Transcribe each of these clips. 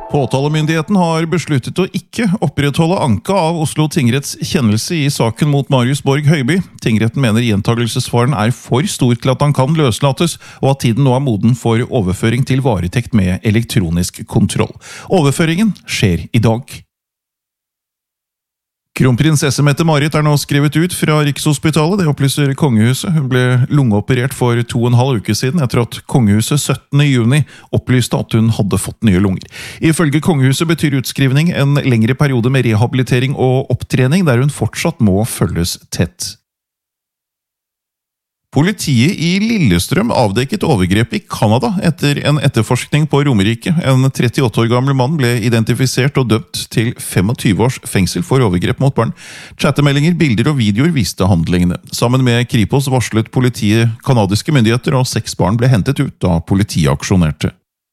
Påtalemyndigheten har besluttet å ikke opprettholde anka av Oslo Tingretts kjennelse i saken mot Marius Borg Høiby. Tingretten mener gjentagelsesfaren er for stor til at han kan løslates, og at tiden nå er moden for overføring til varetekt med elektronisk kontroll. Overføringen skjer i dag. Kronprinsesse Mette-Marit er nå skrevet ut fra Rikshospitalet, det opplyser kongehuset. Hun ble lungeoperert for 2,5 uker siden, etter at kongehuset 17. juni opplyste at hun hadde fått nye lunger. Ifølge kongehuset betyr utskrivning en lengre periode med rehabilitering og opptrening, der hun fortsatt må følges tett. Politiet i Lillestrøm avdekket overgrep i Kanada etter en etterforskning på Romerike. En 38 år gammel mann ble identifisert og dømt til 25 års fengsel for overgrep mot barn. Chattemeldinger, bilder og videoer viste handlingene. Sammen med Kripos varslet politiet kanadiske myndigheter, og 6 barn ble hentet ut da politiet aksjonerte.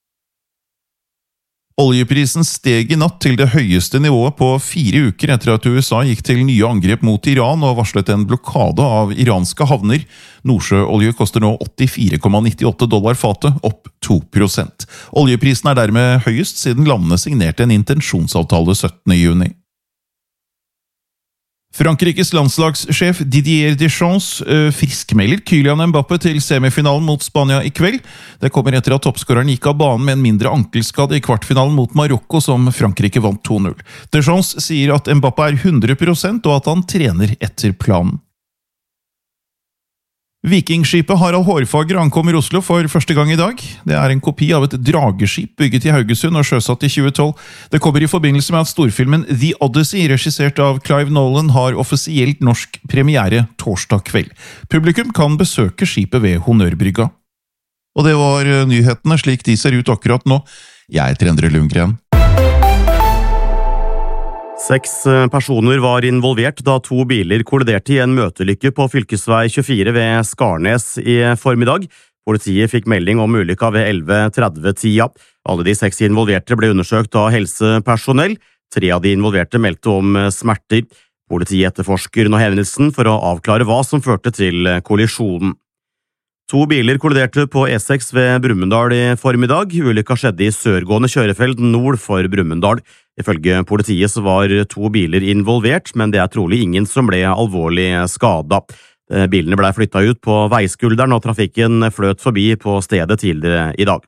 Oljeprisen steg i natt til det høyeste nivået på 4 uker etter at USA gikk til nye angrep mot Iran og varslet en blokade av iranske havner. Nordsjøolje koster nå $84,98 fatet, opp 2%. Oljeprisen er dermed høyest siden landene signerte en intensjonsavtale 17. juni. Frankrikes landslagssjef Didier Deschamps friskmelder Kylian Mbappé til semifinalen mot Spania i kveld. Det kommer etter at toppskåreren gikk av banen med en mindre ankelskade i kvartfinalen mot Marokko, som Frankrike vant 2-0. Deschamps sier at Mbappé er 100% og at han trener etter planen. Vikingskipet Harald Hårfagre ankommer Oslo for første gang i dag. Det er en kopi av et drageskip bygget i Haugesund og sjøsatt i 2012. Det kommer i forbindelse med at storfilmen The Odyssey, regissert av Clive Nolan, har offisielt norsk premiere torsdag kveld. Publikum kan besøke skipet ved Honnørbrygga. Og det var nyhetene slik de ser ut akkurat nå. Jeg heter Endre Lundgren. 6 personer var involvert da 2 biler kolliderte i en møtelykke på fylkesvei 24 ved Skarnes i formiddag. Politiet fikk melding om ulykka ved 11:30-tida. Alle de 6 involverte ble undersøkt av helsepersonell. 3 av de involverte meldte om smerter. Politiet etterforsker nå hendelsen for å avklare hva som førte til kollisjonen. 2 biler kolliderte på E6 ved Brumunddal i formiddag. Ulykka skjedde i sørgående kjørefelt nord for Brumunddal. Ifølge politiet så var 2 biler involvert, men det er trolig ingen som ble alvorlig skadet. Bilene ble flyttet ut på veiskulderen, og trafikken fløt forbi på stedet tidligere i dag.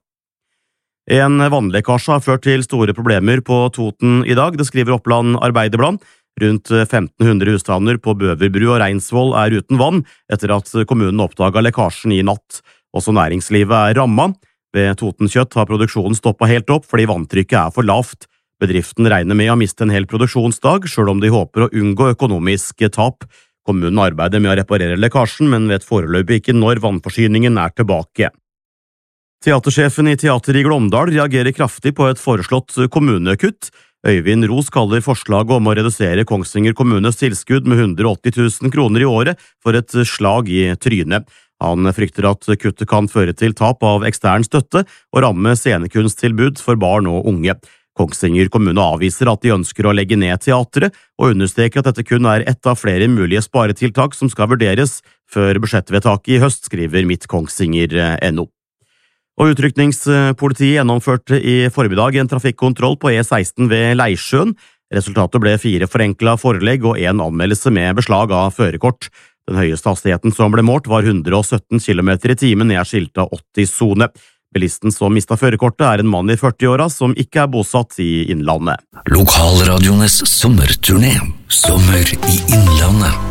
En vannlekkasje har ført til store problemer på Toten i dag, det skriver Oppland Arbeiderblad. Rundt 1500 husstander på Bøverbru og Reinsvoll er uten vann etter at kommunen oppdaget lekkasjen i natt. Også næringslivet er rammet. Ved Toten Kjøtt har produksjonen stoppet helt opp fordi vanntrykket er for lavt. Bedriften regner med å miste en hel produksjonsdag, selv om de håper å unngå økonomisk tap. Kommunen arbeider med å reparere lekkasjen, men vet foreløpig ikke når vannforsyningen er tilbake. Teatersjefen i Teater i Glåmdal reagerer kraftig på et foreslått kommunekutt. Øyvind Ros kaller forslaget om å redusere Kongsvinger kommunes tilskudd med 180 000 kroner i året for et slag i trynet. Han frykter at kuttet kan føre til tap av ekstern støtte og ramme scenekunsttilbud for barn og unge. Kongsvinger kommune avviser at de ønsker å legge ned teatret, og understreker at dette kun er ett av flere mulige sparetiltak som skal vurderes før budsjettvedtaket i høst, skriver mittkongsvinger.no. Og utrykningspolitiet gjennomførte i formiddag en trafikkontroll på E16 ved Leisjøen. Resultatet ble 4 forenklet forelegg og 1 anmeldelse med beslag av førerkort. Den høyeste hastigheten som ble målt var 117 km i timen i en skiltet 80-sone. Bilisten som mistet førerkortet er en mann i 40-åra som ikke er bosatt i Innlandet. Lokalradiones sommerturné. Sommer i Innlandet.